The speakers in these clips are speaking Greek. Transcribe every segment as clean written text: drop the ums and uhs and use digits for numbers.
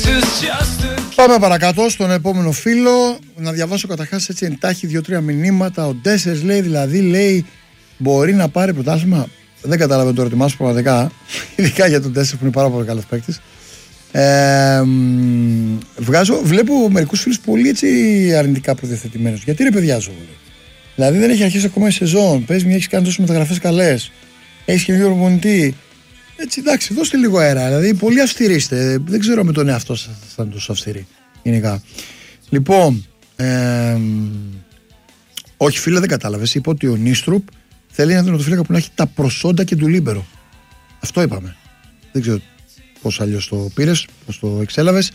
Πάμε παρακάτω στον επόμενο φίλο. Να διαβάσω καταρχάς έτσι εντάχει 2-3 μηνύματα. Ο Ντέσσερς λέει μπορεί να πάρει πρωτάθλημα. Δεν καταλαβαίνω το ερώτημά σου πραγματικά. Ειδικά για τον Ντέσσερς που είναι πάρα πολύ καλός παίκτης. Βλέπω μερικούς φίλους πολύ έτσι αρνητικά προδιαθετημένους. Γιατί ρε παιδιά σου, δηλαδή δεν έχει αρχίσει ακόμα η σεζόν. Πες μια, έχεις κάνει τόσες μεταγραφές καλές. Έχεις και μια προπονητή. Έτσι εντάξει, δώστε λίγο αέρα. Δηλαδή πολύ αυστηροί είστε. Δεν ξέρω με τον εαυτό σας θα ήταν τόσο αυστηροί γενικά. Λοιπόν, όχι φίλε, δεν κατάλαβες. Είπα ότι ο Νίστρουπ θέλει ένα τερματοφύλακα που να έχει τα προσόντα και του λίμπερο. Αυτό είπαμε. Δεν ξέρω πώς αλλιώς το πήρες, πώς το εξέλαβες.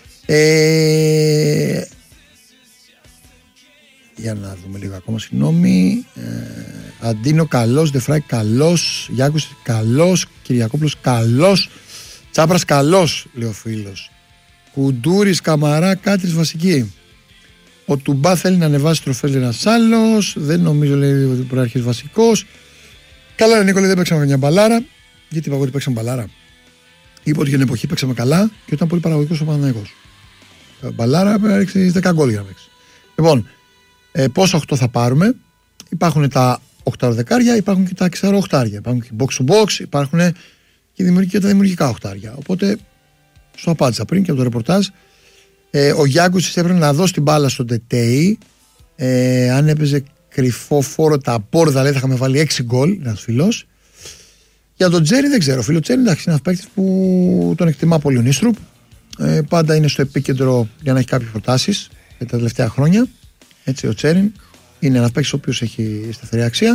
Για να δούμε λίγο ακόμα, συγγνώμη. Αντίνο καλός, Ντεφράι καλός, Γιάκος καλός, Κυριακόπουλος καλός, Τσάπρας καλός, λέει ο φίλος. Κουντούρης, Καμαρά, Κάτρης βασική. Ο Τουμπά θέλει να ανεβάσει τροφές, λέει ένας άλλος. Δεν νομίζω, λέει, ότι μπορεί να αρχίσει βασικός. Καλά, Νίκολη, δεν παίξαμε μια μπαλάρα. Γιατί είπα εγώ ότι παίξαμε μπαλάρα? Είπα ότι για την εποχή παίξαμε καλά και ήταν πολύ παραγωγικός ο Παναθηναϊκός. Μπαλάρα πρέπει να ρίξει 10 γκολ για να παίξει. Λοιπόν, πόσα 8 θα πάρουμε? Υπάρχουν τα 8 δεκάρια, υπάρχουν και τα 6 οχτάρια. Υπάρχουν και box to box, υπάρχουν και τα δημιουργικά οχτάρια. Οπότε, στο απάντησα πριν και από το ρεπορτάζ. Ο Γιάνκουτσης έπρεπε να δώσει την μπάλα στον Τετέι. Αν έπαιζε κρυφό φόρο τα πόρδα, λέει, θα είχαμε βάλει 6 γκολ. Ένας φίλος. Για τον Τζέρι δεν ξέρω. Φίλο Τζέρι, εντάξει, είναι ένας παίκτης που τον εκτιμά πολύ ο Νίστρουπ. Πάντα είναι στο επίκεντρο για να έχει κάποιες προτάσεις τα τελευταία χρόνια. Έτσι, ο Τσέριν είναι ένας παίκτης ο οποίος έχει σταθερή αξία.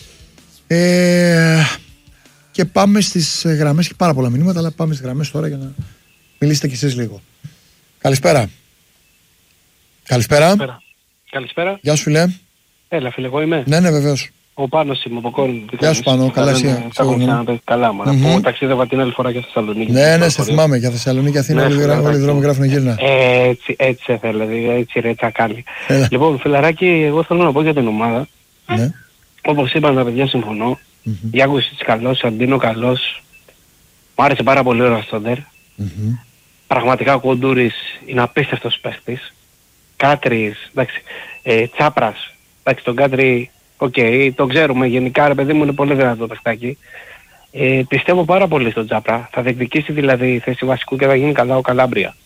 Και πάμε στις γραμμές. Έχει πάρα πολλά μηνύματα, αλλά πάμε στις γραμμές τώρα για να μιλήσετε κι εσείς λίγο. Καλησπέρα. Καλησπέρα. Καλησπέρα. Γεια σου, φίλε. Έλα, φίλε, εγώ είμαι. Ναι, βεβαίως. Ο Πάνος είμαι από Κόρινθο. Γεια σου, Πάνο. Καλά, εσύ. Καλά, μωρά. Ταξίδευα την άλλη φορά για Θεσσαλονίκη. Ναι, σε θυμάμαι. Για Θεσσαλονίκη, Αθήνα, όλοι οι δρόμοι γράφουν γύρνα. Έτσι έθελε, έτσι ρε τσακάλι. Λοιπόν, φιλαράκι, εγώ θέλω να πω για την ομάδα. Όπως είπαν τα παιδιά, συμφωνώ. Γιάνκουτσης καλός, Αντίνο καλός. Μου άρεσε πάρα πολύ ο Ραστόντερ. Πραγματικά ο Κουντούρης είναι απίστευτος παίχτης. Κάτρης, εντάξει, Τσάπρας, εντάξει, τον Κάτρη, το ξέρουμε γενικά, ρε παιδί μου, είναι πολύ δυνατό παιχτάκι. Πιστεύω πάρα πολύ στον Τσάπρα, θα διεκδικήσει δηλαδή θέση βασικού και θα γίνει καλά ο Καλάμπρια.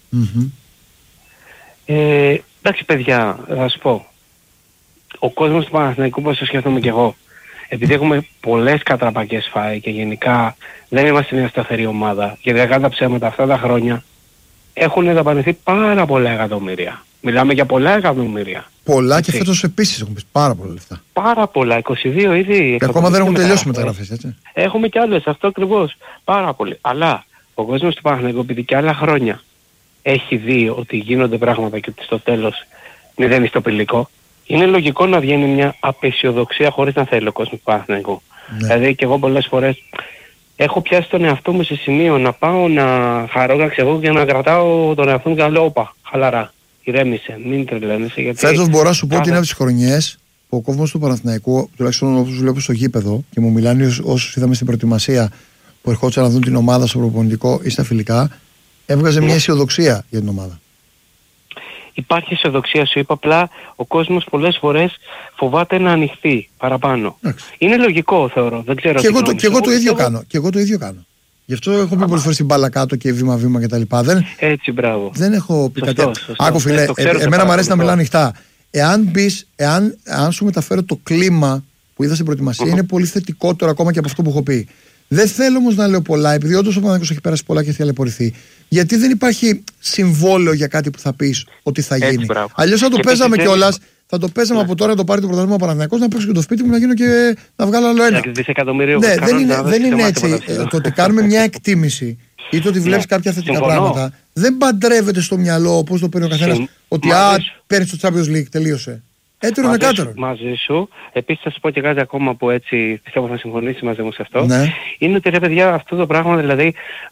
Εντάξει παιδιά, θα σας πω, ο κόσμος του Παναθηναϊκού, όπως το σκέφτομαι και εγώ, επειδή έχουμε πολλές κατραπακές φάει και γενικά δεν είμαστε μια σταθερή ομάδα, γιατί κατά τα ψέματα αυτά τα χρόνια έχουν δαπανηθεί πάρα πολλά εκατομμύρια. Μιλάμε για πολλά εκατομμύρια. Πολλά, έτσι. Και φέτος επίσης έχουν πει πάρα πολλά λεφτά. Πάρα πολλά, 22 ήδη. Και ακόμα δεν έχουν τελειώσει μεταγραφές, έτσι. Έχουμε κι άλλες, αυτό ακριβώς. Πάρα πολύ. Αλλά ο κόσμος του Παναθηναϊκού, επειδή και άλλα χρόνια έχει δει ότι γίνονται πράγματα και ότι στο τέλος μηδένει στο πηλικό, είναι λογικό να βγαίνει μια απεσιοδοξία χωρίς να θέλει ο κόσμος του Παναθηναϊκού. Δηλαδή και εγώ πολλές φορές έχω πιάσει τον εαυτό μου σε σημείο να πάω να χαρώ εγώ και να κρατάω τον εαυτό μου και να λέω όπα, χαλαρά. Ηρέμησε, μην τρελαίνεσαι. Γιατί φέτος μπορώ να σου πω ότι είναι από τις χρονιές που ο κόσμος του Παναθηναϊκού, τουλάχιστον όπως βλέπω στο γήπεδο και μου μιλάνε όσους είδαμε στην προετοιμασία που ερχόντουσαν να δουν την ομάδα στο προπονητικό ή στα φιλικά, έβγαζε μια αισιοδοξία για την ομάδα. Υπάρχει αισιοδοξία, σου είπα, απλά ο κόσμος πολλές φορές φοβάται να ανοιχτεί παραπάνω. Είναι λογικό, θεωρώ. Δεν ξέρω. Και εγώ το ίδιο κάνω. Γι' αυτό έχω πει πολλές φορές την μπάλα κάτω και βήμα-βήμα κτλ. Έτσι, μπράβο. Δεν έχω πει κάτι. Άκου, φίλε, εμένα μου αρέσει να μιλάω ανοιχτά. Εάν σου μεταφέρω το κλίμα που είδα στην προετοιμασία, είναι πολύ θετικότερο ακόμα και από αυτό που έχω πει. Δεν θέλω όμως να λέω πολλά, επειδή όντως ο Παναθηναϊκός έχει πέρασει πολλά και έχει ταλαιπωρηθεί. Γιατί δεν υπάρχει συμβόλαιο για κάτι που θα πεις ότι θα γίνει. Αλλιώς θα το παίζαμε κιόλας. Θα το παίζαμε από τώρα να το πάρει το πρωτάθλημα ο Παναθηναϊκός, να παίξω και το σπίτι μου, να γίνω και να βγάλω άλλο ένα. Ναι, δεν είναι έτσι. Το ότι κάνουμε μια εκτίμηση ή το ότι βλέπεις κάποια θετικά πράγματα δεν παντρεύεται στο μυαλό όπως το παίρνει ο καθένας. Ότι παίρνεις το Champions League, τελείωσε. Έτερο με κάτερο. Μαζί σου. Επίσης θα σου πω και κάτι ακόμα που έτσι πιστεύω θα συμφωνήσει μαζί μου σε αυτό. Είναι ότι ρε παιδιά αυτό το πράγμα δηλαδή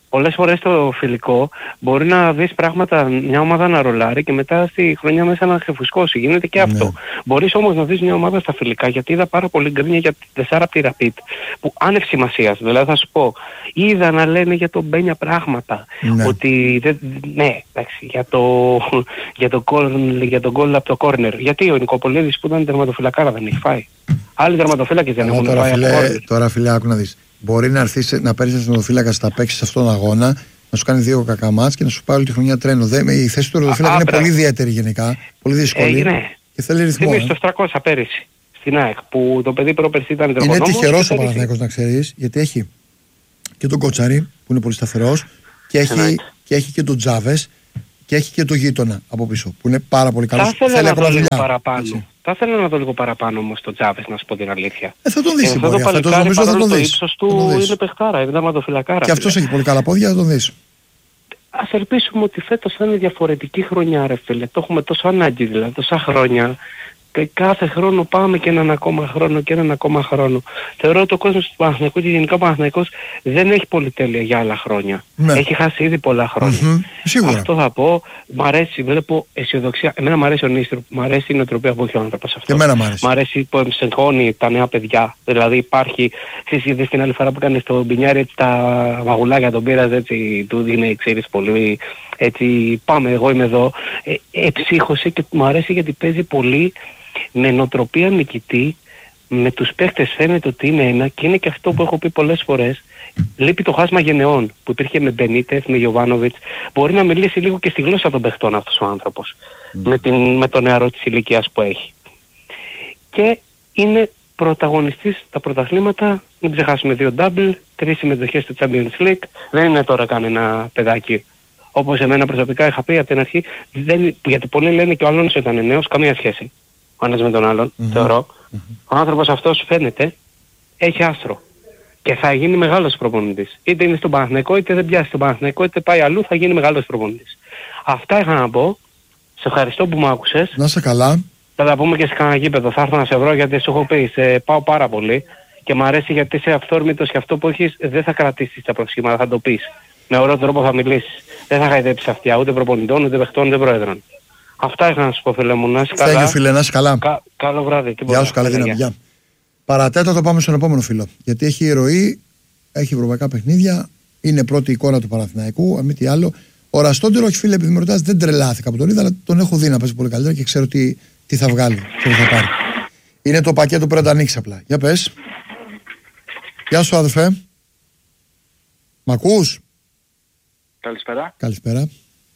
πολλές φορές στο φιλικό μπορεί να δεις πράγματα, μια ομάδα να ρολάρει και μετά στη χρονιά μέσα να ξεφουσκώσει. Γίνεται και αυτό. Μπορείς όμως να δεις μια ομάδα στα φιλικά, γιατί είδα πάρα πολύ γκρίνια για τη 4 από τη Rapid, που άνευ σημασίας, δηλαδή θα σου πω, είδα να λένε για τον Μπένια πράγματα, ότι εντάξει, για τον γκολ από το κόρνερ. Γιατί ο Νικοπολίδης που ήταν τερματοφυλακάρα δεν έχει φάει. Άλλοι τερματοφύλακες δεν έχουν φάει. Τώρα φίλε, άκου να δεις. Μπορεί να έρθεις να παίρνεις ένα τερματοφύλακα, να παίξεις αυτόν τον αγώνα, να σου κάνει 2 κακαμάτς και να σου πάει όλη τη χρονιά τρένο. Η θέση του τερματοφύλακα είναι πολύ ιδιαίτερη γενικά. Πολύ δύσκολη. Και θέλει ρυθμό. Θυμίζεις το 300 πέρυσι στην ΑΕΚ που το παιδί πρόπερσι ήταν τερματοφύλακα. Είναι τυχερός ο Παναθηναϊκός να ξέρεις, γιατί έχει και τον Κότσαρη που είναι πολύ σταθερός και έχει και τον Τζάβες και έχει και τον γείτονα από πίσω που είναι πάρα πολύ καλός. Θέλει ακόμα δουλειά. Θα ήθελα να δω λίγο παραπάνω όμως τον Τζάβες, να σου πω την αλήθεια. Θα τον δεις στην πορεία. Το ύψος του είναι παιχτάρα, είναι τερματοφυλακάρα. Και αυτός έχει πολύ καλά πόδια, θα τον δεις. Ας ελπίσουμε ότι φέτος θα είναι διαφορετική χρονιά, ρε φίλε. Το έχουμε τόσο ανάγκη, δηλαδή τόσα χρόνια. Και κάθε χρόνο πάμε και έναν ακόμα χρόνο. Θεωρώ ότι ο κόσμος του Παναθηναϊκού και γενικά ο Παναθηναϊκός δεν έχει πολυτέλεια για άλλα χρόνια. Έχει χάσει ήδη πολλά χρόνια. Σίγουρα. Αυτό θα πω. Μ' αρέσει, βλέπω αισιοδοξία. Εμένα μ' αρέσει ο Νίστρου, μ' αρέσει η νοοτροπία που έχει ο άνθρωπος αυτό. Και εμένα μ' αρέσει. Μ' αρέσει που εμψεγχώνει τα νέα παιδιά. Δηλαδή υπάρχει, είδες την άλλη φορά που έκανε στο Μπινιάρι έτσι τα μαγουλάκια, τον πήραζε έτσι, του δίνει, ξέρεις, πολύ έτσι, πάμε, εγώ είμαι εδώ. Εψύχωσε και μου αρέσει γιατί παίζει πολύ με νοοτροπία νικητή, με τους παίχτες φαίνεται ότι είναι ένα, και είναι και αυτό που έχω πει πολλές φορές, λείπει το χάσμα γενεών που υπήρχε με Μπενίτες, με Γιοβάνοβιτς. Μπορεί να μιλήσει λίγο και στη γλώσσα των παιχτών αυτός ο άνθρωπος, με το νεαρό της ηλικίας που έχει. Και είναι πρωταγωνιστής στα πρωταθλήματα, μην ξεχάσουμε 2 double, 3 συμμετοχές στο Champions League, δεν είναι τώρα κανένα παιδάκι. Όπως εμένα προσωπικά είχα πει από την αρχή, γιατί πολλοί λένε και ο άλλος ήταν νέος, καμία σχέση ο ένας με τον άλλον, θεωρώ. Ο άνθρωπος αυτός φαίνεται, έχει άστρο. Και θα γίνει μεγάλος προπονητής. Είτε είναι στον Παναθηναϊκό, είτε δεν πιάσει στον Παναθηναϊκό, είτε πάει αλλού, θα γίνει μεγάλος προπονητής. Αυτά είχα να πω. Σε ευχαριστώ που μου άκουσες. Να είσαι καλά. Θα τα πούμε και σε κανένα γήπεδο. Θα έρθω να σε βρω γιατί σου έχω πει, σε πάω πάρα πολύ. Και μου αρέσει γιατί είσαι αυθόρμητος και αυτό που έχεις δεν θα κρατήσεις τα προσχήματα, θα το πεις. Με ωραίο τρόπο θα μιλήσεις. Δεν θα χαϊδέψεις αυτιά ούτε προπονητών, ούτε παιχτών, ούτε πρόεδρων. Αυτά είχα να σου πω, φίλε μου. Να είσαι καλά. Thank you, φίλε, να είσαι καλά. Καλό βράδυ. Γεια σου, καλή δύναμη. Γεια. Παρατέτατο πάμε στον επόμενο φίλο. Γιατί έχει ροή, έχει ευρωπαϊκά παιχνίδια, είναι πρώτη εικόνα του Παναθηναϊκού, αν μη τι άλλο. Ο Ραστόντερο, όχι φίλε, επειδή με ρωτάς, δεν τρελάθηκα που τον είδα, αλλά τον έχω δει να παίζει πολύ καλύτερα και ξέρω τι θα βγάλει και τι θα πάρει. Είναι το πακέτο που πρέπει να το ανοίξει απλά. Για πες. Γεια σου, αδερφέ. Μ' ακούς? Καλησπέρα. Καλησπέρα.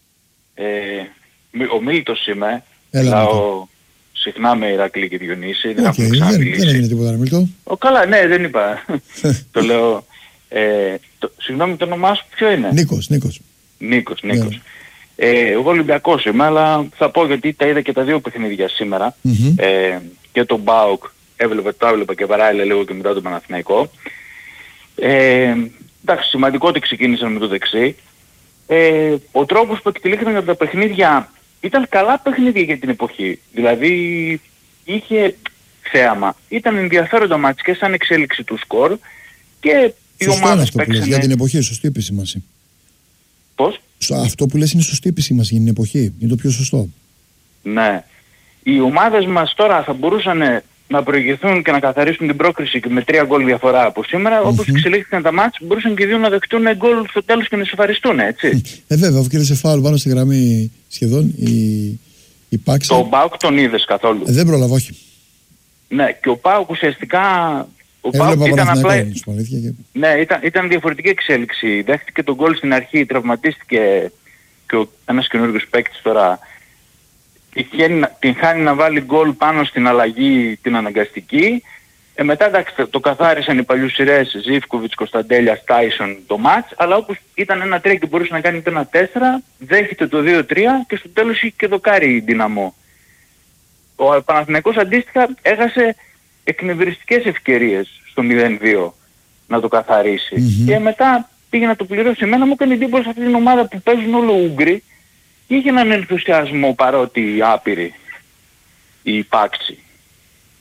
Ο Μίλτος είμαι. Μιλάω συχνά με Ηρακλή και Διονύση. Δεν έγινε τίποτα, Μίλτο. Καλά, ναι, δεν είπα. Το λέω. Συγγνώμη, το όνομά σου ποιο είναι? Νίκος. Εγώ Ολυμπιακός είμαι, αλλά θα πω γιατί τα είδα και τα δύο παιχνίδια σήμερα. Και τον ΠΑΟΚ το έβλεπα και παράλληλα λίγο και μετά τον Παναθηναϊκό. Εντάξει, σημαντικό ότι ξεκίνησαν με το δεξί. Ο τρόπος που εκτελήθηκαν από τα παιχνίδια ήταν καλά παιχνίδια για την εποχή. Δηλαδή είχε θέαμα. Ήταν ενδιαφέροντα μάτς και σαν εξέλιξη του σκορ και οι ομάδες παίξανε. Για την εποχή, σωστή επισήμανση. Πώς? Αυτό που λες είναι σωστή επισήμανση για την εποχή. Είναι το πιο σωστό. Ναι. Οι ομάδες μας τώρα θα μπορούσαν να προηγηθούν και να καθαρίσουν την πρόκριση και με 3 γκολ διαφορά από σήμερα. Όπως εξελίχθηκαν τα μάτς, μπορούσαν και οι δύο να δεχτούν γκολ στο τέλος και να σοφαριστούν, έτσι. Βέβαια, αφού κύριε σε φάουλ πάνω στη γραμμή σχεδόν η Πάξη. Το ΠΑΟΚ τον είδες καθόλου? Δεν πρόλαβα, όχι. Ναι, και ο ΠΑΟΚ ουσιαστικά. Ο ΠΑΟΚ ήταν απλά. Ναι, ήταν διαφορετική εξέλιξη. Δέχτηκε τον γκολ στην αρχή, τραυματίστηκε και ένας καινούργιος παίκτης τώρα. Την χάνει να βάλει γκολ πάνω στην αλλαγή την αναγκαστική. Μετά εντάξει, το καθάρισαν οι παλιούς σειρές, Ζίβκοβιτς, Κωνσταντέλιας, Τάισον το μάτς, αλλά όπως ήταν 1-3 και μπορούσε να κάνει το 1-4, δέχεται το 2-3 και στο τέλος είχε και δοκάρει η Δυναμό. Ο Παναθηναϊκός αντίστοιχα έχασε εκνευριστικές ευκαιρίες στο 0-2 να το καθαρίσει. Και μετά πήγε να το πληρώσει. Εμένα μου έκανε εντύπωση αυτή την ομάδα που παίζουν όλο Ούγγροι και είχε έναν ενθουσιασμό παρότι άπειρη η Πάξη.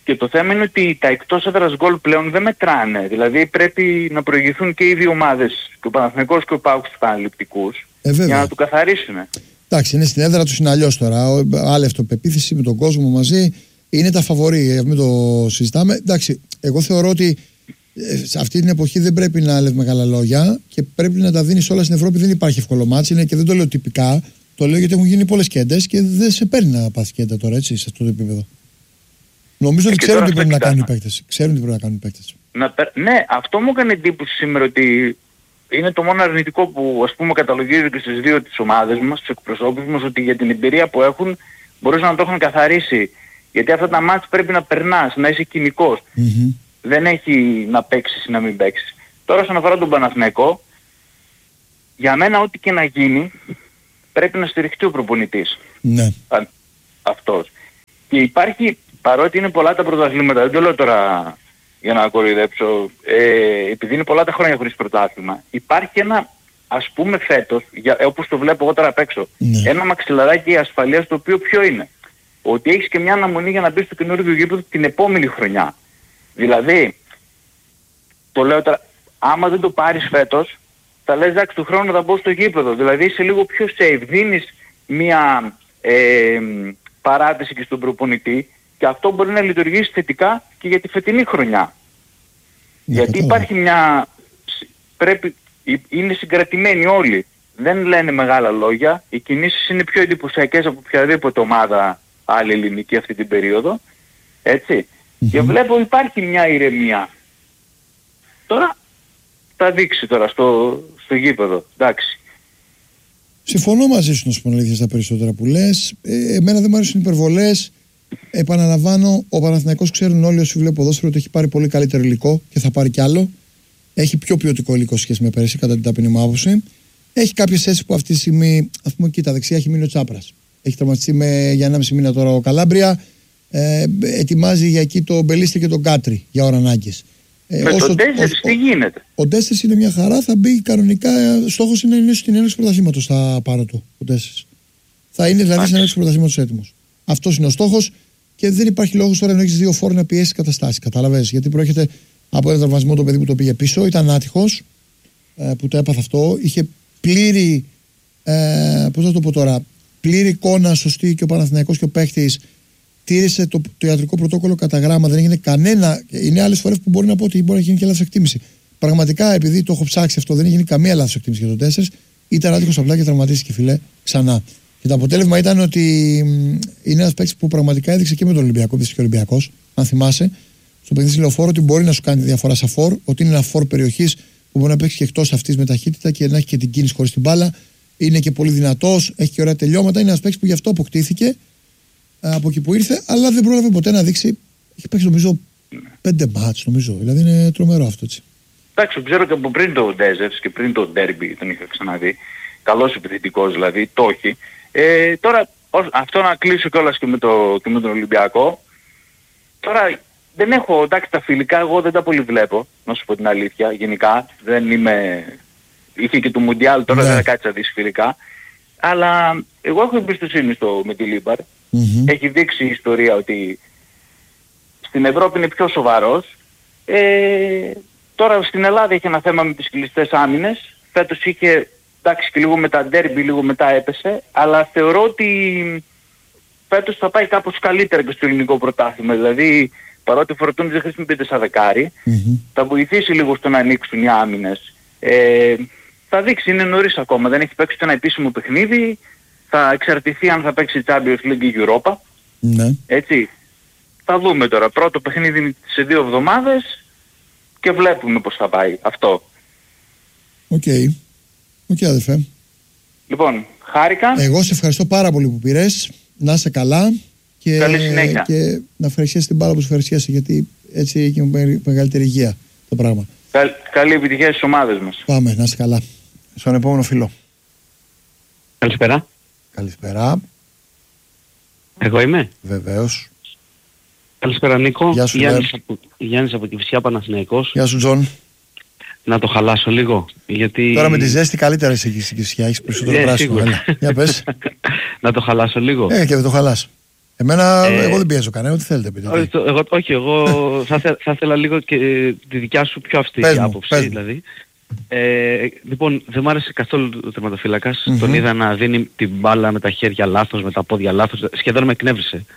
Και το θέμα είναι ότι τα εκτός έδρας γκολ πλέον δεν μετράνε. Δηλαδή πρέπει να προηγηθούν και οι δύο ομάδες, και ο Παναθηναϊκός και ο ΠΑΟΚ στους επαναληπτικούς, για να του καθαρίσουν. Εντάξει, είναι στην έδρα του είναι αλλιώς τώρα. Άλλη αυτοπεποίθηση με τον κόσμο μαζί. Είναι τα φαβορί, μην το συζητάμε. Εντάξει, εγώ θεωρώ ότι σε αυτή την εποχή δεν πρέπει να λέμε μεγάλα λόγια και πρέπει να τα δίνεις όλα στην Ευρώπη. Δεν υπάρχει εύκολο μάτς, είναι και δεν το λέω τυπικά. Το λέω γιατί έχουν γίνει πολλές κέντες και δεν σε παίρνει να πας κέντα τώρα, έτσι, σε αυτό το επίπεδο. Νομίζω ότι ξέρουν τι πρέπει να κάνουν οι παίκτες. Ναι, αυτό μου έκανε εντύπωση σήμερα, ότι είναι το μόνο αρνητικό που ας πούμε καταλογίζει και στις δύο τις ομάδες μας, τους εκπροσώπους μας, ότι για την εμπειρία που έχουν μπορούσαν να το έχουν καθαρίσει. Γιατί αυτά τα μάτς πρέπει να περνάς, να είσαι κοινικός. Δεν έχει να παίξεις ή να μην παίξεις. Τώρα όσον αφορά τον Παναθηναϊκό, για μένα ό,τι και να γίνει πρέπει να στηριχτεί ο προπονητής. Ναι. Αυτός. Και υπάρχει, παρότι είναι πολλά τα πρωταθλήματα, δεν το λέω τώρα για να κοροϊδέψω, επειδή είναι πολλά τα χρόνια χωρίς πρωτάθλημα, υπάρχει ένα, ας πούμε φέτος, όπως το βλέπω εγώ τώρα απ' έξω, ένα μαξιλαράκι ασφαλείας, το οποίο ποιο είναι? Ότι έχεις και μια αναμονή για να μπεις στο καινούργιο γήπεδο την επόμενη χρονιά. Δηλαδή, το λέω τώρα, άμα δεν το πάρεις φέτος, θα λες εντάξει, του χρόνου θα μπω στο γήπεδο. Δηλαδή είσαι λίγο πιο safe, δίνεις μια παράτηση και στον προπονητή και αυτό μπορεί να λειτουργήσει θετικά και για τη φετινή χρονιά. Γιατί υπάρχει μια... είναι συγκρατημένοι όλοι. Δεν λένε μεγάλα λόγια. Οι κινήσεις είναι πιο εντυπωσιακές από οποιαδήποτε ομάδα άλλη ελληνική αυτή την περίοδο. Έτσι. Και βλέπω υπάρχει μια ηρεμία. Τώρα θα δείξει τώρα στο γήπεδο. Εντάξει. Συμφωνώ μαζί σου, να σου πω αλήθεια, στα περισσότερα που λες. Εμένα δεν μου αρέσουν υπερβολές. Επαναλαμβάνω, ο Παναθηναϊκός, ξέρουν όλοι όσοι βλέπουν ποδόσφαιρο, ότι έχει πάρει πολύ καλύτερο υλικό και θα πάρει κι άλλο. Έχει πιο ποιοτικό υλικό σχέση με πέρυσι, κατά την ταπεινή μου άποψη. Έχει κάποιες θέσεις που αυτή τη στιγμή, ας πούμε, κοίτα, δεξιά έχει μείνει ο Τσάπρας. Έχει τραυματιστεί για 1,5 μήνα τώρα ο Καλάμπρια. Ετοιμάζει για εκεί τον Μπελίστη και τον Κάτρι για ώρα ανάγκης. Με τον Ντέσσερς τι γίνεται? Ο Ντέσσερς είναι μια χαρά, θα μπει κανονικά. Στόχος είναι να είναι στην έναρξη πρωταθλήματος θα πάρω του ο Ντέσσερς. Θα είναι δηλαδή στην έναρξη πρωταθλήματος έτοιμος. Αυτός είναι ο στόχος και δεν υπάρχει λόγος τώρα να έχεις δύο φόρ να πιέσεις καταστάσεις. Καταλαβαίνεις, γιατί προέρχεται από ένα τραυματισμό το παιδί που το πήγε πίσω, ήταν άτυχος που το έπαθε αυτό. Είχε πλήρη, πώς θα το πω τώρα, πλήρη εικόνα σωστή και ο Παναθηναϊκός και ο παίχτης. Τήρησε το ιατρικό πρωτόκολλο κατά γράμμα, δεν έγινε κανένα. Είναι άλλες φορές που μπορεί να πω ότι μπορεί να γίνει και λάθος εκτίμηση. Πραγματικά, επειδή το έχω ψάξει αυτό, δεν έγινε καμία λάθος εκτίμηση για τον 4. Ήταν άτυχος απλά και τραυματίστηκε, φιλέ, ξανά. Και το αποτέλεσμα ήταν ότι είναι ένας παίκτης που πραγματικά έδειξε και με τον Ολυμπιακό, επειδή και ο Ολυμπιακός, αν θυμάσαι, στο παιχνίδι στη Λεωφόρο, ότι μπορεί να σου κάνει διαφορά σαν φόρ, ότι είναι ένα φόρ περιοχής που μπορεί να παίξει και εκτός αυτής με ταχύτητα και να έχει και την κίνηση χωρίς την μπάλα. Είναι και πολύ δυνατός, έχει και ωραία τελειώματα. Είναι ένας παίκτης που γι' αυτό αποκτήθηκε από εκεί που ήρθε, αλλά δεν πρόλαβε ποτέ να δείξει. Έχει παίξει νομίζω 5 μάτς, νομίζω. Δηλαδή είναι τρομερό αυτό, έτσι. Εντάξει, ξέρω και από πριν το Ντέζερς και πριν το Ντέρμπι τον είχα ξαναδεί. Καλός επιθετικός δηλαδή, το έχει. Τώρα αυτό να κλείσω κιόλας και με τον Ολυμπιακό. Τώρα δεν έχω, εντάξει, τα φιλικά εγώ δεν τα πολύ βλέπω, να σου πω την αλήθεια, γενικά. Δεν είμαι... Είχε και το Μουντιάλ, τώρα δεν θα κάτσει να δεις φιλικά. Αλλά εγώ έχω εμπιστοσύνη με τη Λίμπαρ. Έχει δείξει η ιστορία ότι στην Ευρώπη είναι πιο σοβαρός. Τώρα στην Ελλάδα είχε ένα θέμα με τις κλειστές άμυνες. Φέτος είχε, εντάξει, και λίγο μετά ντέρμπι, λίγο μετά έπεσε. Αλλά θεωρώ ότι φέτος θα πάει κάπως καλύτερα και στο ελληνικό πρωτάθλημα. Δηλαδή, παρότι ο Φορτούνης δεν χρησιμοποιείται σαν δεκάρι, θα βοηθήσει λίγο στο να ανοίξουν οι άμυνες. Θα δείξει, είναι νωρίς ακόμα. Δεν έχει παίξει ένα επίσημο παιχνίδι. Θα εξαρτηθεί αν θα παίξει Champions League ή Europa. Ναι. Έτσι. Θα δούμε τώρα. Πρώτο παιχνίδι σε 2 εβδομάδες και βλέπουμε πώς θα πάει αυτό. Οκ, αδερφέ. Λοιπόν, χάρηκα. Εγώ σε ευχαριστώ πάρα πολύ που πήρες. Να είσαι καλά. Και, καλή συνέχεια. Και να ευχαριστήσεις την μπάλα που σου ευχαριστήσεις, γιατί έτσι έχει μεγαλύτερη υγεία το πράγμα. Καλή επιτυχία στις ομάδες μας. Πάμε, να είσαι καλά. Στον επόμενο φίλο. Καλησπέρα. Καλησπέρα. Εγώ είμαι. Βεβαίως. Καλησπέρα Νίκο. Γεια σου, Γιάννης από Κηφισιά, Παναθηναϊκός. Γεια σου Τζον. Να το χαλάσω λίγο, γιατί... Τώρα με τη ζέστη καλύτερα είσαι εκεί στην Κηφισιά, έχεις περισσότερο πράσινο. Για πες. Να το χαλάσω λίγο. Και δεν το χαλάς. Εγώ δεν πιέζω κανένα, ό,τι θέλετε πείτε. Εγώ θα ήθελα λίγο και τη δικιά σου πιο αυστηρή άποψη. Δηλαδή. Λοιπόν, δεν μου άρεσε καθόλου ο τερματοφύλακας. Τον είδα να δίνει την μπάλα με τα χέρια λάθος, με τα πόδια λάθος. Σχεδόν με εκνεύρισε.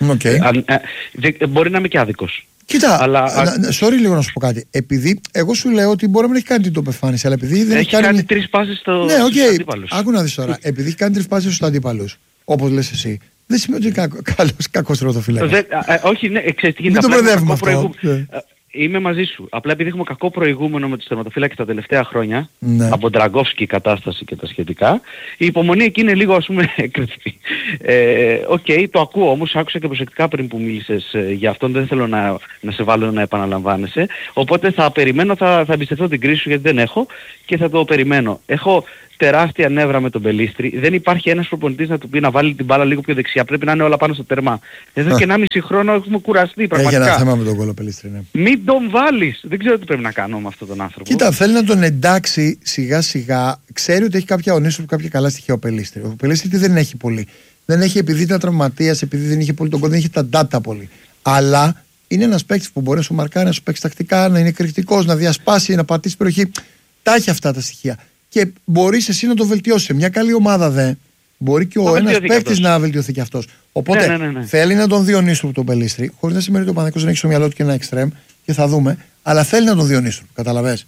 Μπορεί να είμαι και άδικος. Κοίτα, sorry λίγο να σου πω κάτι. Επειδή εγώ σου λέω ότι μπορεί να μην έχει κάνει την τοπεφάνιση, αλλά επειδή δεν έχει κάνει 3 πάσεις στους αντίπαλους. Άκου να δεις τώρα. Επειδή έχει κάνει 3 πάσεις στους αντίπαλους, όπως λες εσύ, δεν σημαίνει ότι είναι κακός τερματοφύλακας. Όχι, ναι, μην το μπερδεύουμε αυτό. Είμαι μαζί σου. Απλά επειδή έχουμε κακό προηγούμενο με τους τερματοφύλακες τα τελευταία χρόνια, από Ντραγκόφσκι κατάσταση και τα σχετικά, η υπομονή εκεί είναι λίγο, ας πούμε, έκρητη. Το ακούω όμως, άκουσα και προσεκτικά πριν που μίλησες για αυτόν, δεν θέλω να σε βάλω να επαναλαμβάνεσαι. Οπότε θα περιμένω, θα εμπιστευτώ την κρίση σου γιατί δεν έχω και θα το περιμένω. Έχω τεράστια νεύρα με τον Πελίστρη. Δεν υπάρχει ένας προπονητής να του πει να βάλει την μπάλα λίγο πιο δεξιά. Πρέπει να είναι όλα πάνω στο τέρμα. Εδώ και 1,5 χρόνο έχουμε κουραστεί πραγματικά. Έχει ένα θέμα με τον κόλλο Πελίστρη, ναι. Μην τον βάλεις. Δεν ξέρω τι πρέπει να κάνω με αυτόν τον άνθρωπο. Κοίτα, θέλει να τον εντάξει σιγά σιγά. Ξέρει ότι έχει κάποια κάποια καλά στοιχεία ο Πελίστρη. Ο Πελίστρη δεν έχει πολύ. Δεν έχει επειδή ήταν τραυματίας, επειδή δεν είχε πολύ τον κόλλο, δεν είχε τα data πολύ. Αλλά είναι ένας παίκτης που μπορεί να σου μαρκάρει, να σου παίξει τακτικά, να είναι εκρηκτικός, να διασπάσει, να πατήσει περιοχή. Τα έχει αυτά τα στοιχεία. Και μπορείς εσύ να το βελτιώσεις. Μια καλή ομάδα μπορεί και ο ένας παίκτης να βελτιωθεί κι αυτός. Οπότε θέλει να τον διονύσουν τον Πελίστρη, χωρίς να σημαίνει ότι ο Παναθηναϊκός δεν έχει στο μυαλό του και ένα εξτρέμ και θα δούμε, αλλά θέλει να τον διονύσουν. Καταλαβες.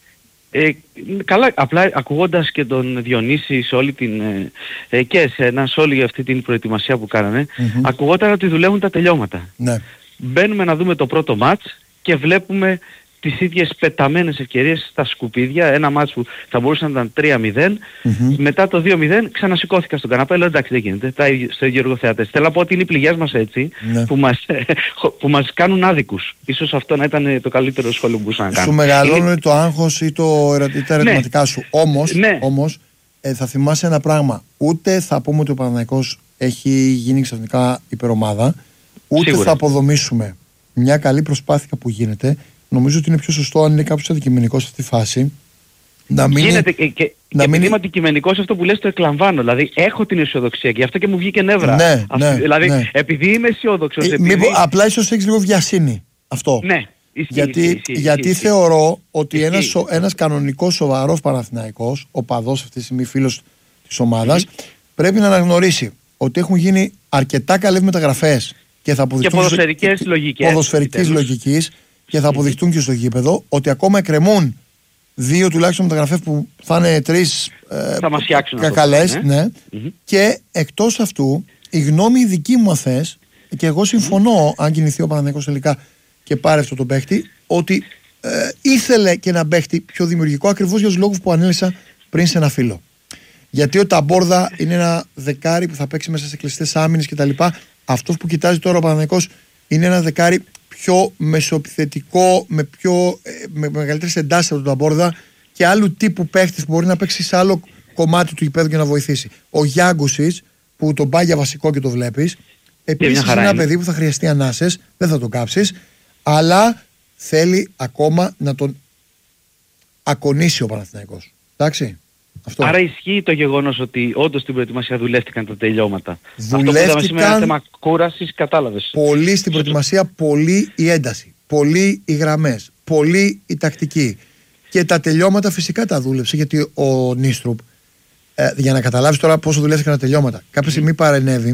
Καλά, απλά ακούγοντας και τον Διονύση σε όλη την και εσένα, σε όλη αυτή την προετοιμασία που κάνανε, ακουγόταν ότι δουλεύουν τα τελειώματα. Ναι. Μπαίνουμε να δούμε το πρώτο μάτς και βλέπουμε τις ίδιες πεταμένες ευκαιρίες στα σκουπίδια, ένα μάτς που θα μπορούσε να ήταν 3-0, μετά το 2-0 ξανασηκώθηκα στον καναπέ, λέω εντάξει δεν γίνεται, στο ίδιο εργοθεατές. Θέλω να πω ότι είναι οι πληγές μας έτσι, που μας κάνουν άδικους. Ίσως αυτό να ήταν το καλύτερο σχόλιο που μπορούσα να κάνω. Σου μεγαλώνει το άγχος ή τα ερωτηματικά σου. Όμως θα θυμάσαι ένα πράγμα, ούτε θα πούμε ότι ο Παναθηναϊκός έχει γίνει ξαφνικά υπερομάδα, ούτε θα αποδομήσουμε μια καλή προσπάθεια που γίνεται. Νομίζω ότι είναι πιο σωστό, αν είναι κάποιος αντικειμενικός σε αυτή τη φάση, να μην. Γίνεται και επειδή είμαι αντικειμενικός, αυτό που λες το εκλαμβάνω. Δηλαδή έχω την αισιοδοξία και γι' αυτό και μου βγήκε νεύρα. Δηλαδή επειδή είμαι αισιόδοξος. Απλά ίσως έχεις λίγο βιασύνη. Αυτό. Ναι. Γιατί θεωρώ ότι ένας κανονικός σοβαρός Παναθηναϊκός, οπαδός αυτή τη στιγμή, φίλος της ομάδας, πρέπει να αναγνωρίσει ότι έχουν γίνει αρκετά καλές μεταγραφές και θα αποδειχτούν. Και ποδοσφαιρικές λογικές. Ποδοσφαιρικής λογικής. Και θα αποδειχτούν και στο γήπεδο ότι ακόμα εκκρεμούν 2 τουλάχιστον μεταγραφές που θα είναι 3 καλές. Και εκτός αυτού, η γνώμη δική μου αθές, και εγώ συμφωνώ, αν κινηθεί ο Παναθηναϊκός τελικά και πάρει αυτό τον παίχτη, ότι ήθελε και ένα παίχτη πιο δημιουργικό, ακριβώς για τους λόγους που ανέλησα πριν σε ένα φίλο. Γιατί ο Ταμπόρδα είναι ένα δεκάρι που θα παίξει μέσα σε κλειστές άμυνες κτλ. Αυτός που κοιτάζει τώρα ο Παναθηναϊκός είναι ένα δεκάρι πιο μεσοεπιθετικό, με μεγαλύτερες εντάσεις από τον Ταμπόρδα και άλλου τύπου παίχτης που μπορεί να παίξει σε άλλο κομμάτι του γηπέδου και να βοηθήσει. Ο Γιάνγκουσιτς, που τον πάει για βασικό και το βλέπεις, επίσης είναι ένα παιδί που θα χρειαστεί ανάσες, δεν θα τον κάψεις, αλλά θέλει ακόμα να τον ακονίσει ο Παναθηναϊκός. Εντάξει. Αυτό. Άρα ισχύει το γεγονός ότι όντως στην προετοιμασία δουλεύτηκαν τα τελειώματα. Αυτό που είδαμε σήμερα είναι θέμα κούρασης, κατάλαβες. Πολύ στην προετοιμασία, πολύ η ένταση, πολύ οι γραμμές, πολύ η τακτική. Και τα τελειώματα φυσικά τα δούλεψε, γιατί ο Νίστρουπ, για να καταλάβεις τώρα πόσο δουλεύτηκαν τα τελειώματα, κάποια στιγμή παρενέβη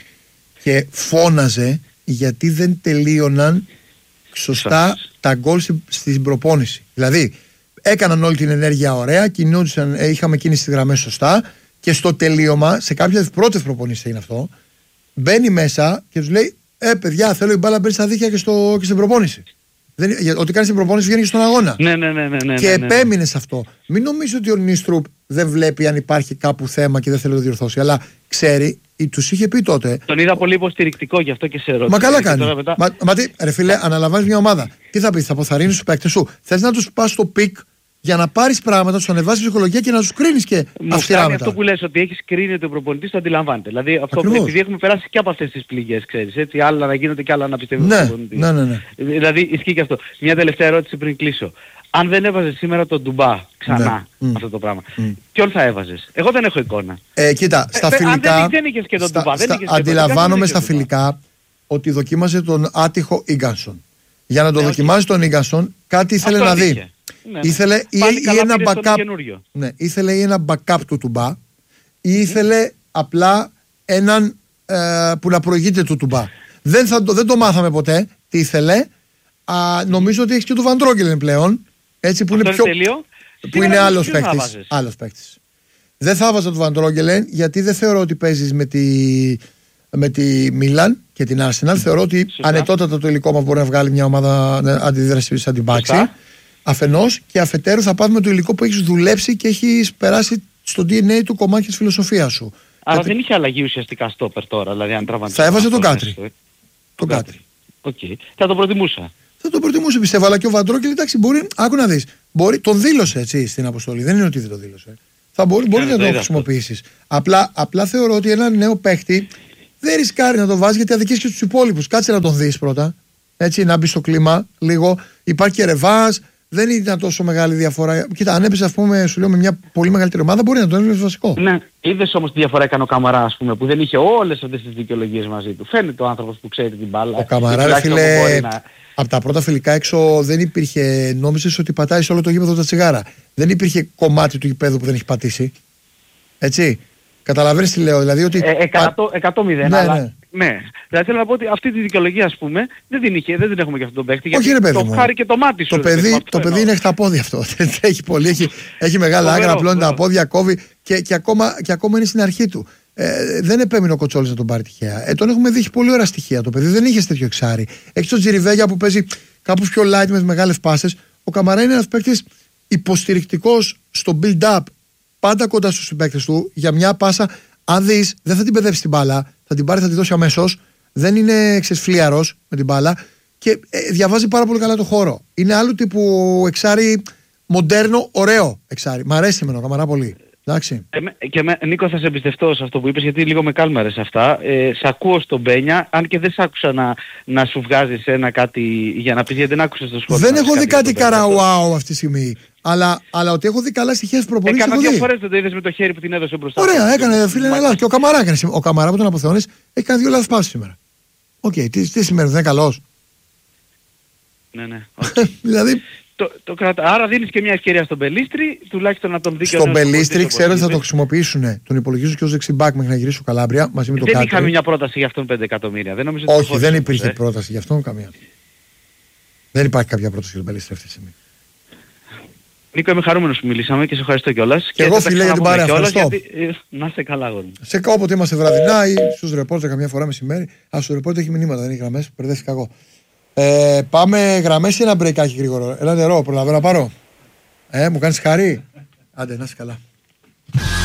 και φώναζε γιατί δεν τελείωναν σωστά τα γκολ στην προπόνηση. Δηλαδή, έκαναν όλη την ενέργεια ωραία, είχαμε κίνηση στις γραμμές σωστά και στο τελείωμα, σε κάποιες πρώτες προπονήσεις είναι αυτό, μπαίνει μέσα και τους λέει παιδιά, θέλω η μπάλα μπαίνει στα δίχτυα και στην προπόνηση. Ό,τι κάνει στην προπόνηση βγαίνει και στον αγώνα. Και επέμεινε σε αυτό. Μην νομίζω ότι ο Νίστρουπ δεν βλέπει αν υπάρχει κάπου θέμα και δεν θέλει να το διορθώσει, αλλά ξέρει, τους είχε πει τότε. Τον είδα πολύ υποστηρικτικό, γι' αυτό και σε ερώτηση. Μα καλά κάνει. Μα τι, ρε φίλε, αναλαμβάνεις μια ομάδα. Τι θα πει, θα αποθαρρύνεις τους παίκτες σου. Θες να τους πας στο πικ για να πάρεις πράγματα, τους ανεβάσεις ψυχολογία και να τους κρίνεις και αυστηρά μετά. Αυτό που λες, ότι έχεις κρίνει τον προπονητή, το αντιλαμβάνεται. Δηλαδή αυτό που, επειδή έχουμε περάσει και από αυτές τις πληγές, ξέρεις, έτσι, άλλα να γίνονται και άλλα να πιστεύουν τον προπονητή. Ναι. Δηλαδή ισχύει και αυτό. Μια τελευταία ερώτηση πριν κλείσω. Αν δεν έβαζες σήμερα τον Ντουμπά ξανά αυτό το πράγμα, ποιον θα έβαζες? Εγώ δεν έχω εικόνα. Κοίτα, στα φιλικά. Αν δεν είχες και τον Ντουμπά, αντιλαμβάνομαι στα φιλικά ότι δοκίμασε τον άτυχο Ίγκανσον. Για να το δοκιμάσει τον Ίγκανσον, κάτι ήθελε να δει. Ναι. Ήθελε ή ένα backup. Ναι, ήθελε ή ένα backup του Τουμπά, ή ήθελε απλά έναν που να προηγείται του Τουμπά. Δεν το μάθαμε ποτέ τι ήθελε. Νομίζω ότι έχει και του Βαν Τρόγκελεν πλέον. Έτσι που είναι πιο. Που είναι άλλος παίκτης. Δεν θα βάζα του Βαν Τρόγκελεν, γιατί δεν θεωρώ ότι παίζεις με τη Μίλαν και την Arsenal. Θεωρώ ότι ανετότατα το υλικό μας μπορεί να βγάλει μια ομάδα αντιδράση σαν την Πάξη. Αφενός, και αφετέρου θα πάμε με το υλικό που έχεις δουλέψει και έχεις περάσει στο DNA του κομμάτι της φιλοσοφίας σου. Αλλά δεν είχε αλλαγή ουσιαστικά στόπερ τώρα, δηλαδή αν τραυματιστεί. Θα έβαζε τον Κάτρι. Τον Κάτρι. Θα το προτιμούσα. Θα το προτιμούσε, πιστεύω, αλλά και ο Βαν Τρόγκελεν, εντάξει, μπορεί, άκου να δεις. Τον δήλωσε έτσι στην αποστολή. Δεν είναι ότι δεν το δήλωσε. Θα μπορεί να το χρησιμοποιήσεις. Απλά θεωρώ ότι ένα νέο παίχτη δεν ρισκάρει να το βάζει, γιατί αδικείς και τους υπόλοιπους. Κάτσε να τον δεις πρώτα. Έτσι, να μπει στο κλίμα λίγο. Υπάρχει και ρεβάζ. Δεν ήταν τόσο μεγάλη διαφορά. Κοίτα, αν έπαιζε, ας πούμε, σου λέω, με μια πολύ μεγαλύτερη ομάδα, μπορεί να τον έβγαλε βασικό. Ναι, είδες όμως τη διαφορά έκανε ο Καμαρά, ας πούμε, που δεν είχε όλες αυτές τις δικαιολογίες μαζί του. Φαίνεται ο άνθρωπος που ξέρει την μπάλα. Ο Καμαρά, ρε φίλε, από τα πρώτα φιλικά έξω δεν υπήρχε. Νόμιζες ότι πατάει σε όλο το γήπεδο τα τσιγάρα. Δεν υπήρχε κομμάτι του γηπέδου που δεν έχει πατήσει. Έτσι. Καταλαβαίνεις τι λέω, δηλαδή ότι. 100-0. Αλλά ναι. Δηλαδή θέλω να πω ότι αυτή τη δικαιολογία, ας πούμε, δεν την έχουμε για αυτόν τον παίκτη. Όχι, ρε παιδί το χάρη και το μάτι σου. Το παιδί είναι χταπόδι αυτό. Έχει πολύ, έχει μεγάλα άκρα, απλώνει τα πόδια, κόβει και ακόμα είναι στην αρχή του. Δεν επέμεινε ο Κοτσόλης να τον πάρει τυχαία. Τον έχουμε δει, έχει πολύ ωραία στοιχεία το παιδί. Δεν είχε τέτοιο εξάρι. Έχει τον Τζιριβέγια που παίζει κάπως πιο light με μεγάλες πάσες. Ο Καμαρά είναι ένας παίκτης υποστηρικτικός στο build-up. Πάντα κοντά στους συμπαίκτες του, για μια πάσα. Αν δεις, δεν θα την παιδεύσει την μπάλα. Θα την πάρει, θα τη δώσει αμέσως. Δεν είναι ξεσφλίαρος με την μπάλα. Και διαβάζει πάρα πολύ καλά το χώρο. Είναι άλλου τύπου εξάρι μοντέρνο, ωραίο εξάρι. Μ' αρέσει εμένα ο Καμαρά πολύ. Εντάξει. Νίκο, θα σε εμπιστευτώ σε αυτό που είπες, γιατί λίγο με κάλμαρες αυτά. Σ' ακούω στον Μπένια, αν και δεν σ' άκουσα να σου βγάζεις ένα κάτι για να πεις, γιατί δεν άκουσες το σχόλιο. Δεν έχω δει κάτι καραουάου αυτή τη στιγμή. Αλλά ότι έχω δει καλά στοιχεία στις προπονήσεις. Έκανα 2 φορές το είδες με το χέρι που την έδωσε μπροστά. Ωραία, έκανε φίλε ένα λάθος. Και ο Καμαρά έκανε. Ο Καμαρά που τον αποθεώνεις έχει κάνει 2 λάθος πάσεις σήμερα. Οκ, τι σημαίνει, δεν είναι καλός. Ναι. Δηλαδή. Άρα δίνεις και μια ευκαιρία στον Πελίστρη, τουλάχιστον να τον δει και στον Πελίστρη. Ξέρω ότι θα το χρησιμοποιήσουν. Τον υπολογίζω και ως δεξιμπάκ μέχρι να γυρίσει ο Καλάμπρια μαζί με τον Κάτρι. Δεν είχαμε μια πρόταση για αυτόν 5 εκατομμύρια. Όχι, δεν υπήρχε πρόταση για αυτόν καμία. Δεν υπάρχει κάποια πρόταση για τον Πελίστρη αυτή τη στιγμή. Νίκο, είμαι χαρούμενος που μιλήσαμε και σε ευχαριστώ κιόλας. Και εγώ, φίλε, για την παρέα. Ευχαριστώ. Να είστε καλά, αγόρι. Σε όποτε είμαστε βραδινά ή στους ρεπόρτερ καμιά φορά μεσημέρι. Στο ρεπόρτερ έχει μηνύματα, δεν έχει γραμμές. Μπερδεύτηκα εγώ. Πάμε γραμμές ή ένα μπρέικάκι γρήγορο. Ένα νερό, προλαβαίνω να πάρω. Μου κάνεις χαρί. Άντε, να είσαι καλά.